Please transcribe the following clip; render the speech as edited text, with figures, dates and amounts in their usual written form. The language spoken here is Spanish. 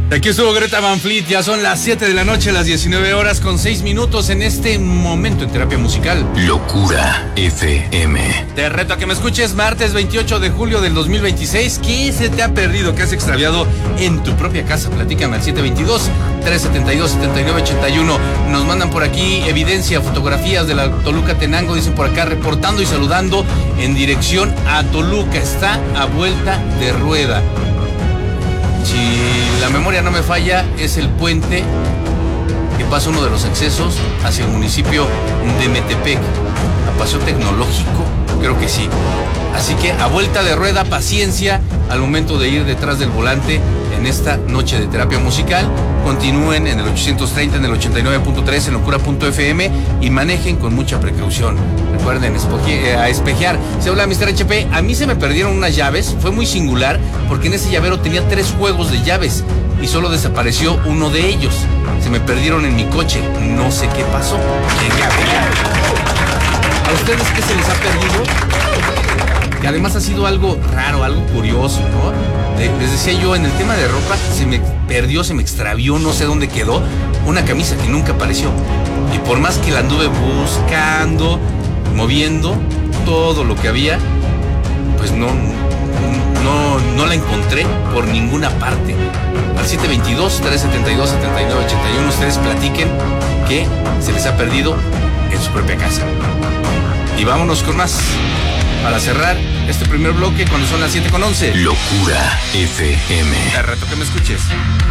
Aquí estuvo Greta Van Fleet, ya son las 7 de la noche, las 19 horas con 6 minutos en este momento en terapia musical. Locura FM. Te reto a que me escuches martes 28 de julio del 2026. ¿Qué se te ha perdido? ¿Qué has extraviado en tu propia casa? Platícame al 722-372-7981. Nos mandan por aquí evidencia, fotografías de la Toluca Tenango, dicen por acá, reportando y saludando en dirección a Toluca. Está a vuelta de rueda. Si la memoria no me falla, es el puente que pasa uno de los accesos hacia el municipio de Metepec, a Paseo Tecnológico, creo que sí. Así que a vuelta de rueda, paciencia al momento de ir detrás del volante en esta noche de terapia musical. Continúen en el 830, en el 89.3, en locura.fm y manejen con mucha precaución. Recuerden a espejear. Se habla Mr. HP. A mí se me perdieron unas llaves. Fue muy singular porque en ese llavero tenía 3 juegos de llaves y solo desapareció uno de ellos. Se me perdieron en mi coche. No sé qué pasó. ¿A ustedes qué se les ha perdido? Que además ha sido algo raro, algo curioso, ¿no? Les decía yo, en el tema de ropa, se me perdió, se me extravió, no sé dónde quedó, una camisa que nunca apareció. Y por más que la anduve buscando, moviendo todo lo que había, pues no la encontré por ninguna parte. Al 722-372-7981, ustedes platiquen qué se les ha perdido en su propia casa. Y vámonos con más. Para cerrar este primer bloque cuando son las 7:11. Locura FM. Te reto que me escuches.